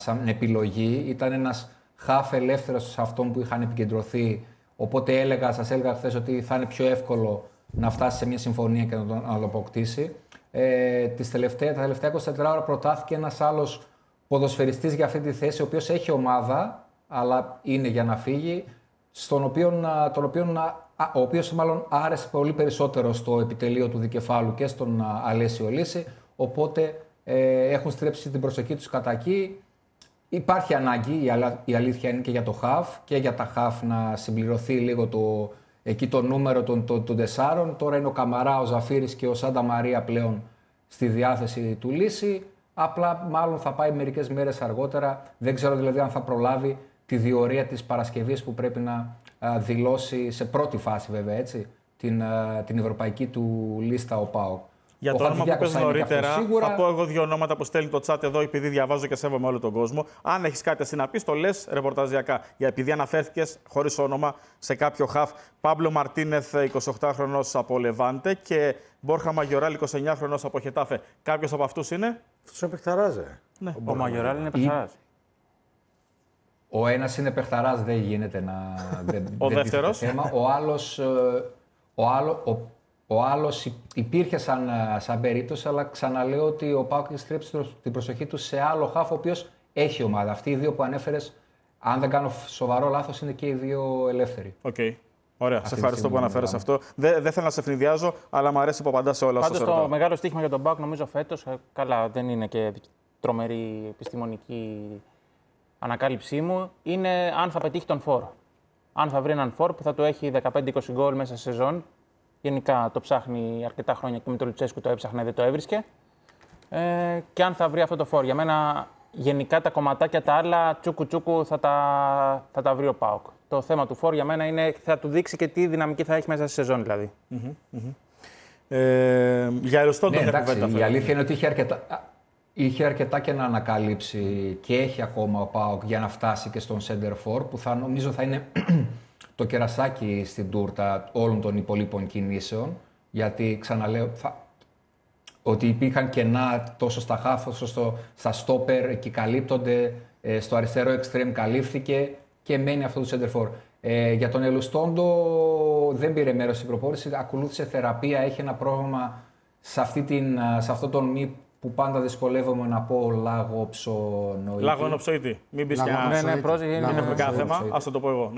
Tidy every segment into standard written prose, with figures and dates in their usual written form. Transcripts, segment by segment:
σαν επιλογή. Ήταν ένας χαφ ελεύθερος σε αυτόν που είχαν επικεντρωθεί. Οπότε σας έλεγα χθες ότι θα είναι πιο εύκολο να φτάσει σε μια συμφωνία και να το αποκτήσει. Τα τελευταία 24 ώρα προτάθηκε ένας άλλος ποδοσφαιριστής για αυτή τη θέση, ο οποίος έχει ομάδα, αλλά είναι για να φύγει, ο οποίος μάλλον άρεσε πολύ περισσότερο στο επιτελείο του δικεφάλου και στον Αλέσιο Λύση, οπότε έχουν στρέψει την προσοχή τους κατά εκεί. Υπάρχει ανάγκη, η αλήθεια είναι, και για το χαφ και για τα χαφ να συμπληρωθεί λίγο το νούμερο των 4. Τώρα είναι ο Καμαρά, ο Ζαφύρης και ο Σάντα Μαρία πλέον στη διάθεση του Λύση. Απλά μάλλον θα πάει μερικές μέρες αργότερα. Δεν ξέρω δηλαδή αν θα προλάβει τη διορία της Παρασκευής που πρέπει να δηλώσει σε πρώτη φάση βέβαια έτσι, την ευρωπαϊκή του λίστα ο ΠΑΟΚ. Για το όνομα που πες νωρίτερα, θα πω εγώ δύο ονόματα που στέλνει το chat εδώ, επειδή διαβάζω και σέβομαι όλο τον κόσμο. Αν έχεις κάτι εσύ να πεις, το λες ρεπορταζιακά. Επειδή αναφέρθηκες χωρίς όνομα σε κάποιο χαφ. Πάμπλο Μαρτίνεθ, 28χρονος από Λεβάντε και Μπόρχα Μαγιοράλ, 29χρονος από Χετάφε. Κάποιος από αυτούς είναι? Αυτός είναι παιχταράς, Ναι. Ο Μαγιοράλ είναι παιχταράς. Ο ένας είναι παιχταράς, δεν γίνεται να. Ο δεύτερος. Ο άλλος υπήρχε σαν περίπτωση, αλλά ξαναλέω ότι ο ΠΑΟΚ έχει στρέψει την προσοχή του σε άλλο χαφ, ο οποίος έχει ομάδα. Αυτοί οι δύο που ανέφερες, αν δεν κάνω σοβαρό λάθος, είναι και οι δύο ελεύθεροι. Οκ. Ωραία. Σε ευχαριστώ που αναφέρεις αυτό. Δεν θέλω να σε ευνηδιάζω, αλλά μου αρέσει που απαντάς σε όλα όσα Πάντως το μεγάλο στοίχημα για τον ΠΑΟΚ νομίζω φέτος, καλά δεν είναι και τρομερή επιστημονική ανακάλυψή μου, είναι αν θα πετύχει τον φόρ. Αν θα βρει έναν φόρ που θα του έχει 15-20 γκολ μέσα σε σεζόν. Γενικά το ψάχνει αρκετά χρόνια και με το Λουτσέσκου το έψαχνε, δεν το έβρισκε. Και αν θα βρει αυτό το φόρ. Για μένα, γενικά τα κομματάκια τα άλλα, τσούκου θα τα βρει ο ΠΑΟΚ. Το θέμα του φόρ για μένα είναι θα του δείξει και τι δυναμική θα έχει μέσα στη σεζόν δηλαδή. Για Ελστόντο μια κουβέντα. Η αλήθεια είναι ότι είχε αρκετά και να ανακαλύψει και έχει ακόμα ο ΠΑΟΚ για να φτάσει και στον center for, που νομίζω θα είναι το κερασάκι στην τούρτα όλων των υπολείπων κινήσεων. Γιατί ξαναλέω ότι υπήρχαν κενά τόσο στα χαφ όσο στα στόπερ, εκεί καλύπτονται, στο αριστερό εξτρέμ καλύφθηκε και μένει αυτό το center for. Για τον Ελουστόντο δεν πήρε μέρος στην προπόνηση, ακολούθησε θεραπεία, έχει ένα πρόβλημα σε αυτό τον μη που πάντα δυσκολεύομαι να πω λαγοψονοειδή. Λαγονοψοειδή. Μην πεις και δεν έχουμε κάθε θέμα, ας το πω εγώ.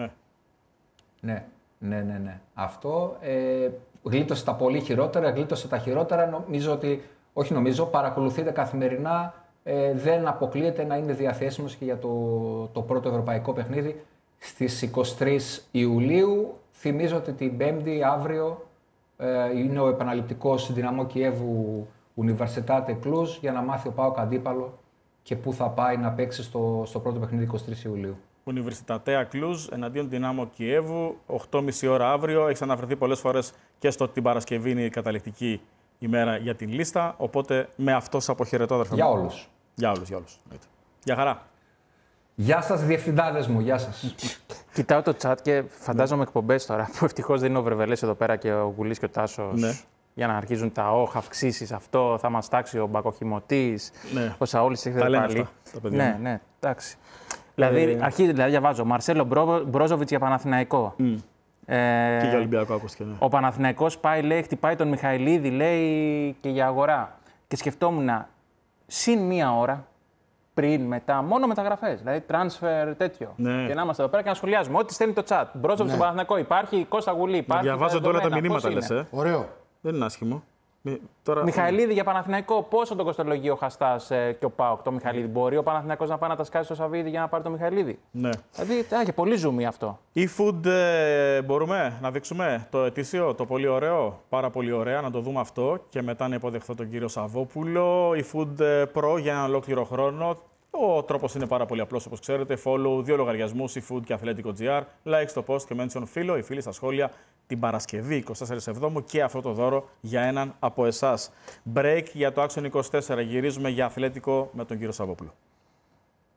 Ναι. Αυτό γλίτωσε τα πολύ χειρότερα, γλίτωσε τα χειρότερα. Παρακολουθείτε καθημερινά. Δεν αποκλείεται να είναι διαθέσιμος και για το πρώτο ευρωπαϊκό παιχνίδι στις 23 Ιουλίου. Θυμίζω ότι την Πέμπτη, αύριο, είναι ο επαναληπτικός Δυναμό Κιέβου Universitate Cluj για να μάθει ο ΠΑΟΚ αντίπαλο και πού θα πάει να παίξει στο πρώτο παιχνίδι 23 Ιουλίου. Universitatea Cluj εναντίον Δυνάμω Κιέβου, 8.30 ώρα αύριο. Έχει αναφερθεί πολλές φορές και στο ότι την Παρασκευή είναι η καταληκτική ημέρα για την λίστα. Οπότε με αυτό σας αποχαιρετώ, αδερφέ μου. Για όλους. Για όλους. Γεια χαρά. Γεια σας, διευθυντάδες μου, γεια σας. Κοιτάω το chat και φαντάζομαι εκπομπές τώρα που ευτυχώς δεν είναι ο Βρεβελές εδώ πέρα και ο Γουλής και ο Τάσος. Ναι. Για να αρχίζουν τα αυξήσεις, αυτό θα μας τάξει ο Μπακοχημωτής, ο Σαόλης έχετε πάλι. Αυτά, τα παιδιά. Ναι, εντάξει. Δηλαδή, διαβάζω, Μαρσέλο Μπρόζοβιτς για Παναθηναϊκό. Και για Ολυμπιακό ακούστηκε, ναι. Ο Παναθηναϊκός πάει, λέει, χτυπάει τον Μιχαηλίδη, λέει, και για αγορά. Και σκεφτόμουν, συν μία ώρα, πριν, μετά, μόνο μεταγραφές. Δηλαδή, transfer τέτοιο. Ναι. Και να είμαστε εδώ πέρα και να σχολιάζουμε. Ό,τι στέλνει το chat. Μπρόζοβιτς στον Παναθηναϊκό υπάρχει, Κώστα Γουλή υπάρχει. Διαβάζονται όλα τα μηνύματα, λες. Ωραίο. Δεν είναι άσχημο. Μιχαηλίδη για Παναθηναϊκό, πόσο τον κοστολογεί ο Χαστάς και ο ΠΑΟΚ το Μιχαηλίδη? Μπορεί ο Παναθηναϊκός να πάει να τα σκάσει στο Σαββίδι για να πάρει το Μιχαηλίδη? Ναι. Δηλαδή έχει πολύ ζουμί αυτό. eFood μπορούμε να δείξουμε το ετήσιο, το πολύ ωραίο, πάρα πολύ ωραία, να το δούμε αυτό και μετά να υποδεχθώ τον κύριο Σαββόπουλο. eFood Pro για έναν ολόκληρο χρόνο. Ο τρόπος είναι πάρα πολύ απλός, όπως ξέρετε. Follow 2 λογαριασμούς, eFood και Atletico.gr. Like στο post και mention φίλο ή φίλοι στα σχόλια την Παρασκευή 24 Σεπτεμβρίου και αυτό το δώρο για έναν από εσάς. Break για το Action 24. Γυρίζουμε για Αθλέτικο με τον κύριο Σαββόπουλο.